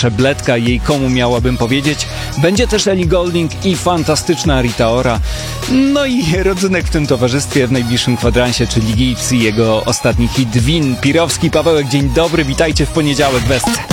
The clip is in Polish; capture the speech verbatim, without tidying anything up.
Przebledka, jej komu miałabym powiedzieć. Będzie też Ellie Goulding i fantastyczna Rita Ora. No i rodzynek w tym towarzystwie w najbliższym kwadransie, czyli Gibbs i jego ostatni hit Win. Pirowski, Pawełek, dzień dobry, witajcie w poniedziałek w Esce.